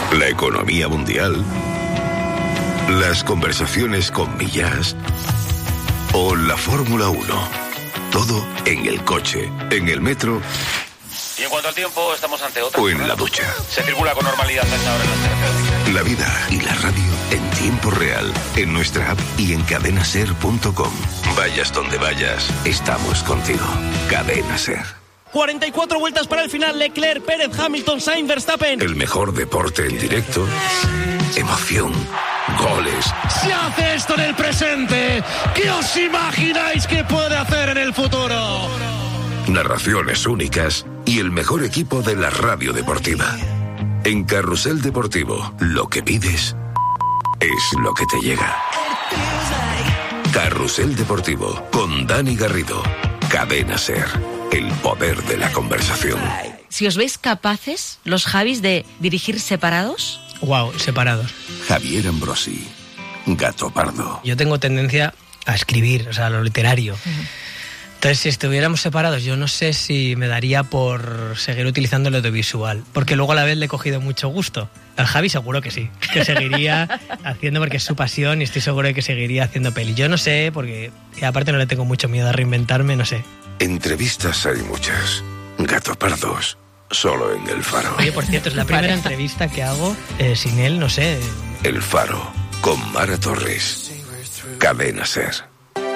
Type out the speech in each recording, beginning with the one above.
la economía mundial, las conversaciones con Millás o la Fórmula 1. Todo en el coche, en el metro. Y en cuanto al tiempo, estamos ante otra. O en la ducha. Se circula con normalidad a esta hora en las carreteras. La vida y la radio en tiempo real, en nuestra app y en cadenaser.com. Vayas donde vayas, estamos contigo. Cadena Ser. 44 vueltas para el final. Leclerc, Pérez, Hamilton, Sainz, Verstappen. El mejor deporte en directo. Emoción. Goles. Se hace esto en el presente. ¿Qué os imagináis que puede hacer en el futuro? Narraciones únicas y el mejor equipo de la radio deportiva. En Carrusel Deportivo, lo que pides es lo que te llega. Carrusel Deportivo con Dani Garrido. Cadena Ser. El poder de la conversación. Si os veis capaces, los Javis, de dirigir separados. Wow, separados. Javier Ambrosi, Gato Pardo. Yo tengo tendencia a escribir, o sea, a lo literario. Entonces, si estuviéramos separados, yo no sé si me daría por seguir utilizando el audiovisual, porque luego a la vez le he cogido mucho gusto. Al Javi seguro que sí, que seguiría haciendo porque es su pasión y estoy seguro de que seguiría haciendo peli. Yo no sé, porque aparte no le tengo mucho miedo a reinventarme, no sé. Entrevistas hay muchas. Gato Pardos, solo en El Faro. Oye, por cierto, es la primera entrevista que hago sin él, no sé. El Faro, con Mara Torres. Cadena Ser.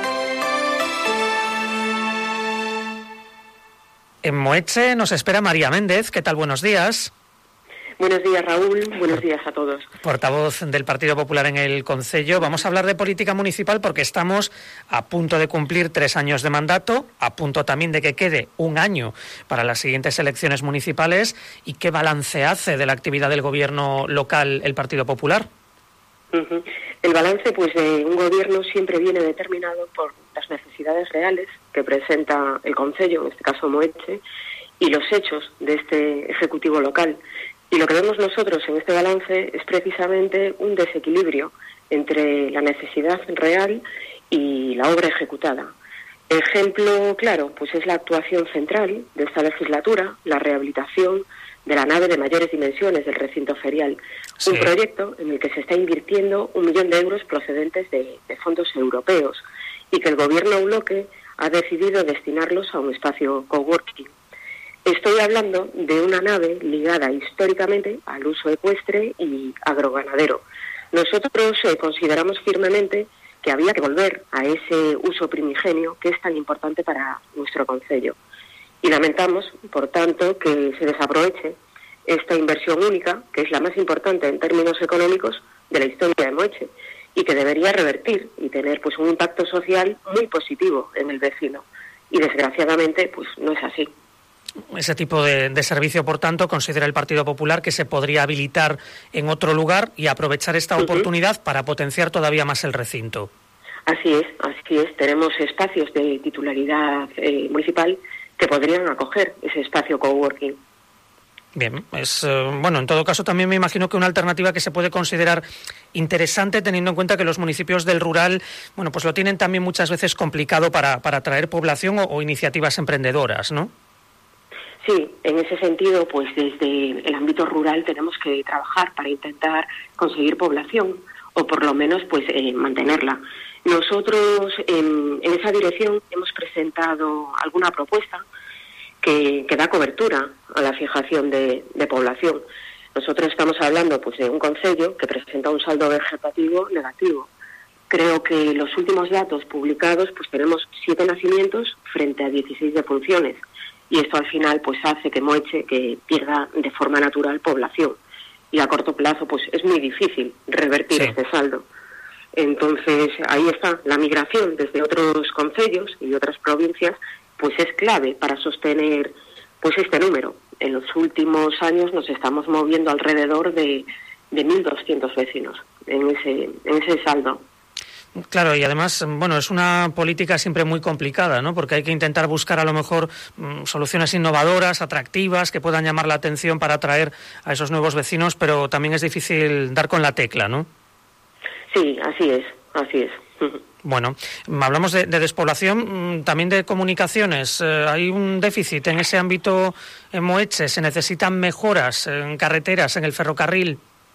En Moeche nos espera María Méndez. ¿Qué tal? Buenos días. Buenos días, Raúl. Buenos días a todos. Portavoz del Partido Popular en el Concello. Vamos a hablar de política municipal porque estamos a punto de cumplir 3 años de mandato, a punto también de que quede 1 año para las siguientes elecciones municipales. ¿Y qué balance hace de la actividad del gobierno local el Partido Popular? El balance, pues, de un gobierno siempre viene determinado por las necesidades reales que presenta el Concello, en este caso Moeche, y los hechos de este ejecutivo local. Y lo que vemos nosotros en este balance es precisamente un desequilibrio entre la necesidad real y la obra ejecutada. Ejemplo claro, pues es la actuación central de esta legislatura, la rehabilitación de la nave de mayores dimensiones del recinto ferial. Sí. Un proyecto en el que se está invirtiendo 1 millón de euros procedentes de fondos europeos y que el gobierno bloque ha decidido destinarlos a un espacio coworking. Estoy hablando de una nave ligada históricamente al uso ecuestre y agroganadero. Nosotros consideramos firmemente que había que volver a ese uso primigenio que es tan importante para nuestro concello. Y lamentamos, por tanto, que se desaproveche esta inversión única, que es la más importante en términos económicos de la historia de Moeche, y que debería revertir y tener pues un impacto social muy positivo en el vecino. Y desgraciadamente, pues no es así. Ese tipo de servicio, por tanto, considera el Partido Popular que se podría habilitar en otro lugar y aprovechar esta oportunidad para potenciar todavía más el recinto. Así es. Tenemos espacios de titularidad municipal que podrían acoger ese espacio coworking. Bien, bueno, en todo caso también me imagino que una alternativa que se puede considerar interesante teniendo en cuenta que los municipios del rural, bueno, pues lo tienen también muchas veces complicado para atraer población o iniciativas emprendedoras, ¿no? Sí, en ese sentido, pues desde el ámbito rural tenemos que trabajar para intentar conseguir población o por lo menos pues mantenerla. Nosotros en esa dirección hemos presentado alguna propuesta que da cobertura a la fijación de población. Nosotros estamos hablando pues de un concello que presenta un saldo vegetativo negativo. Creo que los últimos datos publicados pues tenemos 7 nacimientos frente a 16 defunciones. Y esto al final pues hace que Moeche que pierda de forma natural población. Y a corto plazo pues es muy difícil revertir este saldo. Entonces ahí está, la migración desde otros concellos y otras provincias pues es clave para sostener pues este número. En los últimos años nos estamos moviendo alrededor de 1.200 vecinos en ese saldo. Claro, y además, bueno, es una política siempre muy complicada, ¿no? Porque hay que intentar buscar a lo mejor soluciones innovadoras, atractivas, que puedan llamar la atención para atraer a esos nuevos vecinos, pero también es difícil dar con la tecla, ¿no? Sí, así es. Bueno, hablamos de despoblación, también de comunicaciones. Hay un déficit en ese ámbito en Moeche, se necesitan mejoras en carreteras, en el ferrocarril.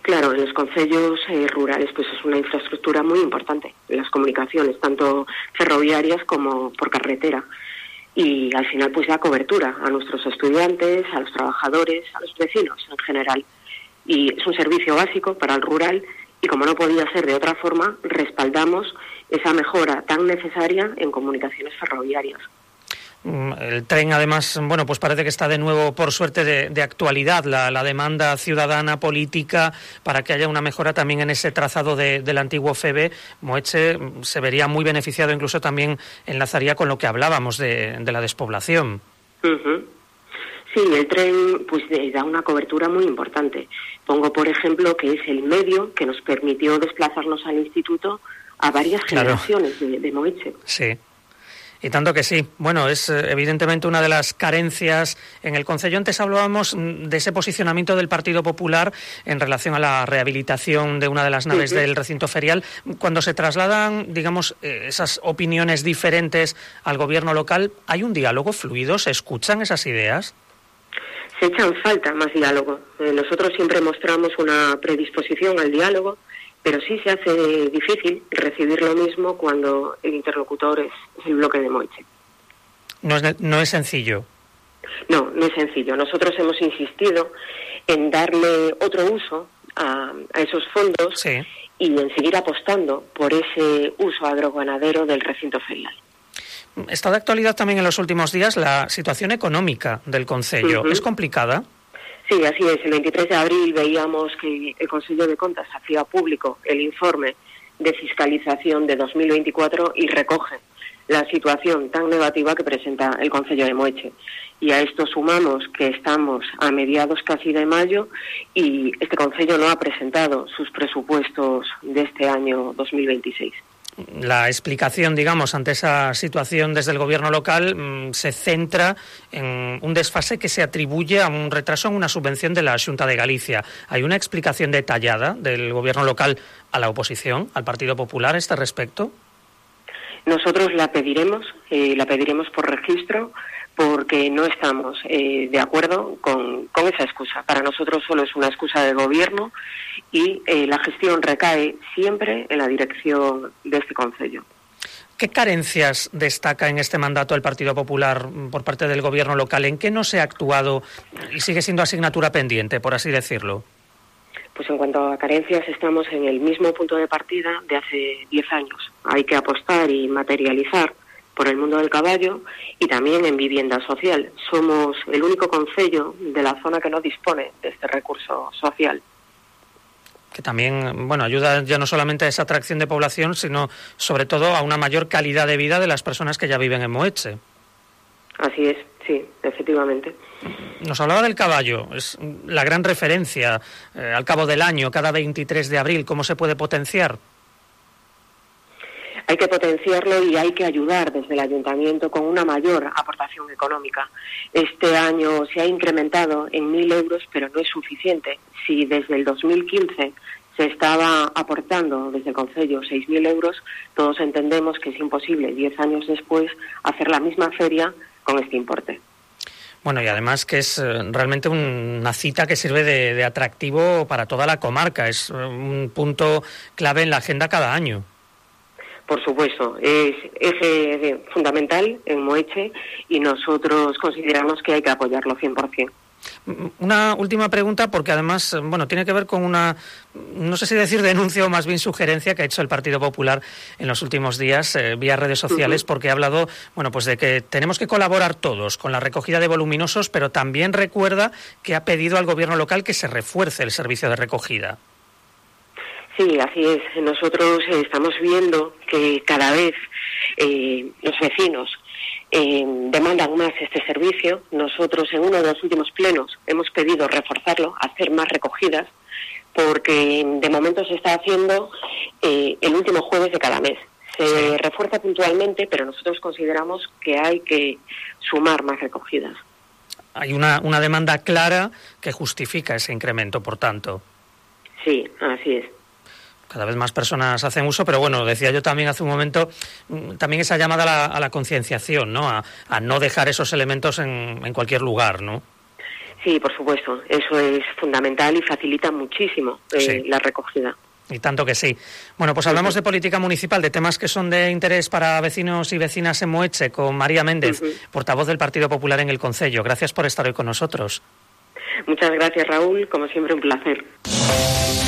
Claro, en los concellos rurales pues es una infraestructura muy importante, las comunicaciones, tanto ferroviarias como por carretera. Y al final pues da cobertura a nuestros estudiantes, a los trabajadores, a los vecinos en general. Y es un servicio básico para el rural y, como no podía ser de otra forma, respaldamos esa mejora tan necesaria en comunicaciones ferroviarias. El tren, además, bueno, pues parece que está de nuevo, por suerte, de actualidad la demanda ciudadana, política, para que haya una mejora también en ese trazado del antiguo FEVE. Moeche se vería muy beneficiado, incluso también enlazaría con lo que hablábamos de la despoblación. Uh-huh. Sí, el tren pues da una cobertura muy importante. Pongo, por ejemplo, que es el medio que nos permitió desplazarnos al instituto a varias generaciones de Moeche. Sí. Y tanto que sí. Bueno, es evidentemente una de las carencias en el concello. Antes hablábamos de ese posicionamiento del Partido Popular en relación a la rehabilitación de una de las naves del recinto ferial. Cuando se trasladan, digamos, esas opiniones diferentes al gobierno local, ¿hay un diálogo fluido? ¿Se escuchan esas ideas? Se echan falta más diálogo. Nosotros siempre mostramos una predisposición al diálogo, pero sí se hace difícil recibir lo mismo cuando el interlocutor es el bloque de Moeche. No es sencillo. No es sencillo. Nosotros hemos insistido en darle otro uso a esos fondos, sí, y en seguir apostando por ese uso agroganadero del recinto ferial. Está de actualidad también en los últimos días la situación económica del concello. ¿Es complicada? Sí, así es. El 23 de abril veíamos que el Consello de Contas hacía público el informe de fiscalización de 2024 y recoge la situación tan negativa que presenta el Concello de Moeche. Y a esto sumamos que estamos a mediados casi de mayo y este Concello no ha presentado sus presupuestos de este año 2026. La explicación, digamos, ante esa situación desde el gobierno local se centra en un desfase que se atribuye a un retraso en una subvención de la Xunta de Galicia. ¿Hay una explicación detallada del gobierno local a la oposición, al Partido Popular, a este respecto? Nosotros la pediremos por registro, porque no estamos de acuerdo con esa excusa. Para nosotros solo es una excusa de gobierno y la gestión recae siempre en la dirección de este concello. ¿Qué carencias destaca en este mandato el Partido Popular por parte del gobierno local? ¿En qué no se ha actuado y sigue siendo asignatura pendiente, por así decirlo? Pues en cuanto a carencias, estamos en el mismo punto de partida de hace 10 años. Hay que apostar y materializar por el mundo del caballo y también en vivienda social. Somos el único concello de la zona que no dispone de este recurso social. Que también, bueno, ayuda ya no solamente a esa atracción de población, sino sobre todo a una mayor calidad de vida de las personas que ya viven en Moeche. Así es, sí, efectivamente. Nos hablaba del caballo, es la gran referencia al cabo del año, cada 23 de abril. ¿Cómo se puede potenciar? Hay que potenciarlo y hay que ayudar desde el ayuntamiento con una mayor aportación económica. Este año se ha incrementado en 1.000 euros, pero no es suficiente. Si desde el 2015 se estaba aportando desde el concello 6.000 euros, todos entendemos que es imposible 10 años después hacer la misma feria con este importe. Bueno, y además que es realmente una cita que sirve de atractivo para toda la comarca. Es un punto clave en la agenda cada año. Por supuesto, es eje fundamental en Moeche y nosotros consideramos que hay que apoyarlo 100%. Una última pregunta, porque además, bueno, tiene que ver con una, no sé si decir denuncia o más bien sugerencia que ha hecho el Partido Popular en los últimos días vía redes sociales, porque ha hablado, bueno, pues de que tenemos que colaborar todos con la recogida de voluminosos, pero también recuerda que ha pedido al gobierno local que se refuerce el servicio de recogida. Sí, así es. Nosotros estamos viendo que cada vez los vecinos demandan más este servicio. Nosotros en uno de los últimos plenos hemos pedido reforzarlo, hacer más recogidas, porque de momento se está haciendo el último jueves de cada mes. Se refuerza puntualmente, pero nosotros consideramos que hay que sumar más recogidas. Hay una demanda clara que justifica ese incremento, por tanto. Sí, así es. Cada vez más personas hacen uso, pero bueno, decía yo también hace un momento, también esa llamada a la concienciación, ¿no? A no dejar esos elementos en cualquier lugar, ¿no? Sí, por supuesto. Eso es fundamental y facilita muchísimo la recogida. Y tanto que sí. Bueno, pues hablamos de política municipal, de temas que son de interés para vecinos y vecinas en Moeche, con María Méndez, portavoz del Partido Popular en el concello. Gracias por estar hoy con nosotros. Muchas gracias, Raúl. Como siempre, un placer.